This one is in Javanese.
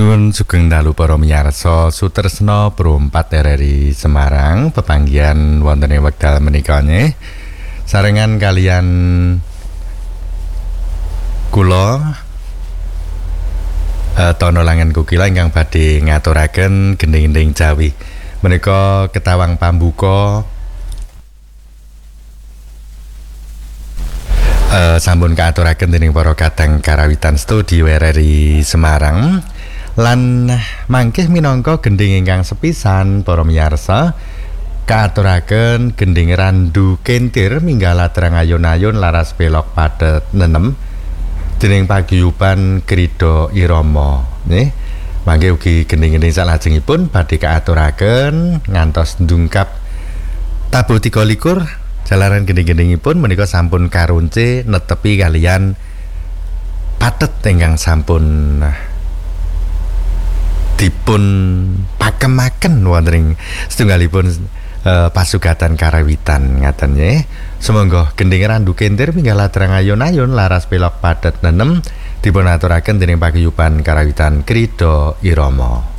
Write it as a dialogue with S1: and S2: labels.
S1: Nuwun sugeng dalu para miyarsa Sutresna Pro 4 RRI Semarang pepanggihan wonten ing wekdal menika nggih. Sarengan kalian kula Tono Langen Kukila ingkang badhe ngaturaken gending-gending Jawi. Menika ketawang pambuka sampun kaaturaken dening para kadang karawitan studio RRI Semarang. Lan mangkih minangka gending ingkang sepisan para miyarsa kaaturaken gending randu kentir minggah ladrang ayun-ayun laras belok padet nenem dening paguyuban Krida Irama nggih. Mangke ugi gending-gending salajengipun badhe kaaturaken ngantos ndungkap tabuh 23 jalaran gending-gendingipun menika sampun karunce netepi kalian patet ingkang sampun dipun pakemaken wonten ing setunggalipun pasugatan karawitan ngaten nggih. Sumangga gending randu kentir minggah ladrang ayun-ayun laras belok padet nenem dipun aturaken dening paguyuban karawitan Krida Irama.